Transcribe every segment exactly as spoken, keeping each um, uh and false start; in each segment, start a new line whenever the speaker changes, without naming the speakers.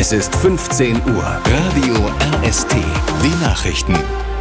Es ist fünfzehn Uhr. Radio R S T. Die Nachrichten.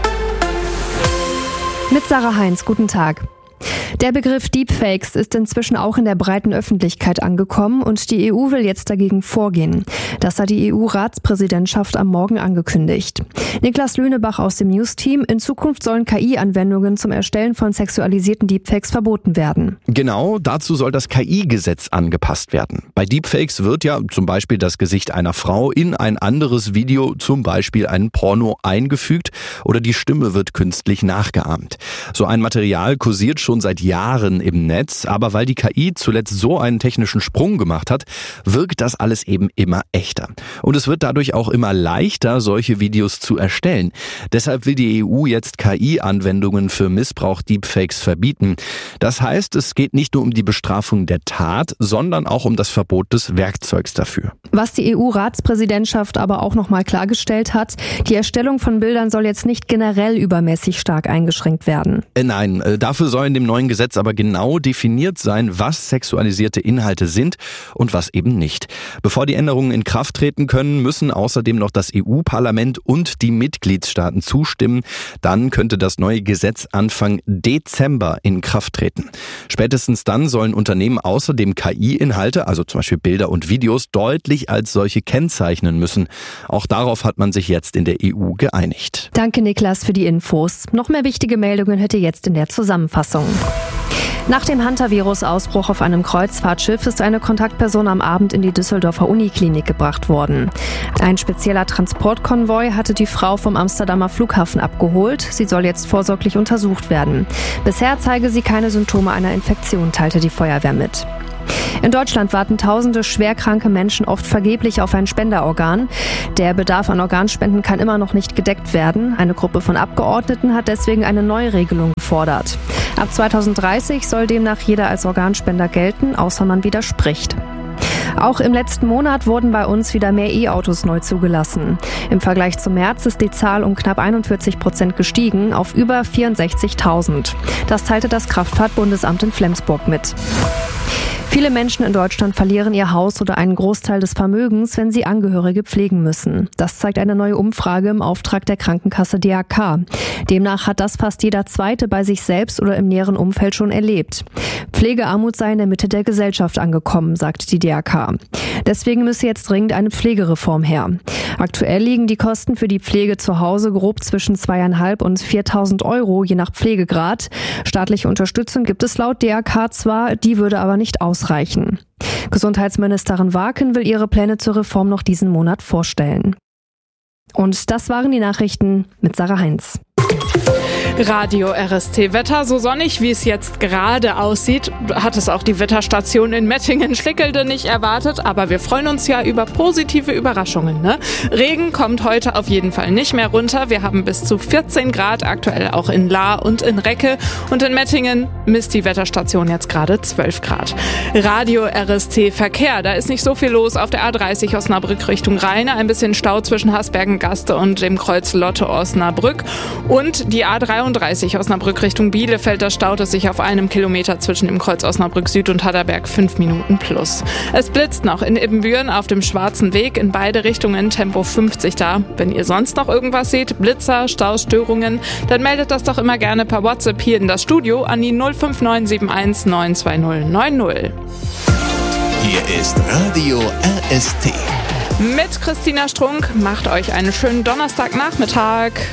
Mit Sarah Heinz, guten Tag. Der Begriff Deepfakes ist inzwischen auch in der breiten Öffentlichkeit angekommen und die E U will jetzt dagegen vorgehen. Das hat die E U-Ratspräsidentschaft am Morgen angekündigt. Niklas Lönebach aus dem News-Team: In Zukunft sollen K I-Anwendungen zum Erstellen von sexualisierten Deepfakes verboten werden.
Genau, dazu soll das K I-Gesetz angepasst werden. Bei Deepfakes wird ja zum Beispiel das Gesicht einer Frau in ein anderes Video, zum Beispiel ein Porno, eingefügt oder die Stimme wird künstlich nachgeahmt. So ein Material kursiert schon seit Jahren im Netz, aber weil die K I zuletzt so einen technischen Sprung gemacht hat, wirkt das alles eben immer echter. Und es wird dadurch auch immer leichter, solche Videos zu erstellen. Deshalb will die E U jetzt K I-Anwendungen für Missbrauch Deepfakes verbieten. Das heißt, es geht nicht nur um die Bestrafung der Tat, sondern auch um das Verbot des Werkzeugs dafür.
Was die E U-Ratspräsidentschaft aber auch nochmal klargestellt hat: Die Erstellung von Bildern soll jetzt nicht generell übermäßig stark eingeschränkt werden.
Äh, nein, äh, dafür soll in dem neuen Gesetz aber genau definiert sein, was sexualisierte Inhalte sind und was eben nicht. Bevor die Änderungen in Kraft treten können, müssen außerdem noch das E U-Parlament und die Mitgliedstaaten zustimmen. Dann könnte das neue Gesetz Anfang Dezember in Kraft treten. Spätestens dann sollen Unternehmen außerdem K I-Inhalte, also zum Beispiel Bilder und Videos, deutlich als solche kennzeichnen müssen. Auch darauf hat man sich jetzt in der E U geeinigt.
Danke, Niklas, für die Infos. Noch mehr wichtige Meldungen hört ihr jetzt in der Zusammenfassung. Nach dem Hantavirus-Ausbruch auf einem Kreuzfahrtschiff ist eine Kontaktperson am Abend in die Düsseldorfer Uniklinik gebracht worden. Ein spezieller Transportkonvoi hatte die Frau vom Amsterdamer Flughafen abgeholt. Sie soll jetzt vorsorglich untersucht werden. Bisher zeige sie keine Symptome einer Infektion, teilte die Feuerwehr mit. In Deutschland warten tausende schwerkranke Menschen oft vergeblich auf ein Spenderorgan. Der Bedarf an Organspenden kann immer noch nicht gedeckt werden. Eine Gruppe von Abgeordneten hat deswegen eine Neuregelung gefordert. Ab zweitausenddreißig soll demnach jeder als Organspender gelten, außer man widerspricht. Auch im letzten Monat wurden bei uns wieder mehr E-Autos neu zugelassen. Im Vergleich zum März ist die Zahl um knapp einundvierzig Prozent gestiegen auf über vierundsechzigtausend. Das teilte das Kraftfahrtbundesamt in Flensburg mit. Viele Menschen in Deutschland verlieren ihr Haus oder einen Großteil des Vermögens, wenn sie Angehörige pflegen müssen. Das zeigt eine neue Umfrage im Auftrag der Krankenkasse D A K. Demnach hat das fast jeder Zweite bei sich selbst oder im näheren Umfeld schon erlebt. Pflegearmut sei in der Mitte der Gesellschaft angekommen, sagt die D A K. Deswegen müsse jetzt dringend eine Pflegereform her. Aktuell liegen die Kosten für die Pflege zu Hause grob zwischen zweieinhalb und viertausend Euro, je nach Pflegegrad. Staatliche Unterstützung gibt es laut D A K zwar, die würde aber nicht ausreichen. Gesundheitsministerin Waaken will ihre Pläne zur Reform noch diesen Monat vorstellen. Und das waren die Nachrichten mit Sarah Heinz.
Radio R S T Wetter, so sonnig wie es jetzt gerade aussieht, hat es auch die Wetterstation in Mettingen-Schlickeldde nicht erwartet, aber wir freuen uns ja über positive Überraschungen, ne? Regen kommt heute auf jeden Fall nicht mehr runter, wir haben bis zu vierzehn Grad, aktuell auch in Lahr und in Recke, und in Mettingen misst die Wetterstation jetzt gerade zwölf Grad. Radio R S T Verkehr, da ist nicht so viel los auf der A dreißig Osnabrück Richtung Rheine, ein bisschen Stau zwischen Hasbergen-Gaste und dem Kreuz Lotte-Osnabrück, und die A dreiunddreißig Osnabrück Richtung Bielefeld, da staut es sich auf einem Kilometer zwischen dem Kreuz Osnabrück Süd und Hatterberg fünf Minuten plus. Es blitzt noch in Ibbenbüren auf dem Schwarzen Weg, in beide Richtungen Tempo fünfzig da. Wenn ihr sonst noch irgendwas seht, Blitzer, Staustörungen, dann meldet das doch immer gerne per WhatsApp hier in das Studio an die null fünf neun sieben eins neun zwei null neun null.
Hier ist Radio R S T.
Mit Christina Strunk, macht euch einen schönen Donnerstagnachmittag.